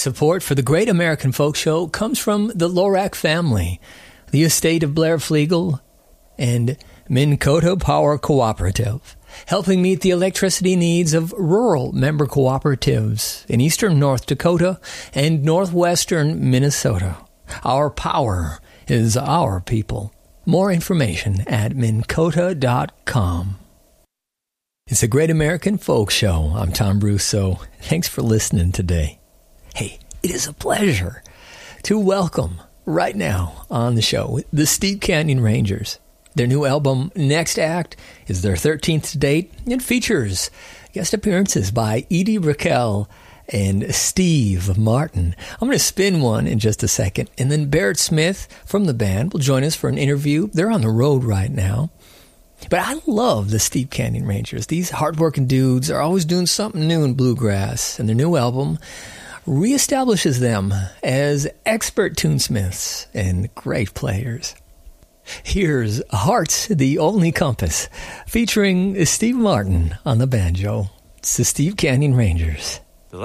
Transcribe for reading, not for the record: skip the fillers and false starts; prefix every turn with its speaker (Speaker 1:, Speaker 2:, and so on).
Speaker 1: Support for the Great American Folk Show comes from the Lorac family, the estate of Blair Flegel, and Minn Kota Power Cooperative, helping meet the electricity needs of rural member cooperatives in eastern North Dakota and northwestern Minnesota. Our power is our people. More information at minnkota.com. It's a Great American Folk Show. I'm Tom Russo. Thanks for listening today. Hey, it is a pleasure to welcome right now on the show the Steep Canyon Rangers. Their new album, Next Act, is their 13th to date and features guest appearances by Edie Brickell and Steve Martin. I'm going to spin one in just a second, and then Barrett Smith from the band will join us for an interview. They're on the road right now. But I love the Steep Canyon Rangers. These hardworking dudes are always doing something new in bluegrass, and their new album reestablishes them as expert tunesmiths and great players. Here's Heart's the Only Compass, featuring Steve Martin on the banjo. It's the Steep Canyon Rangers.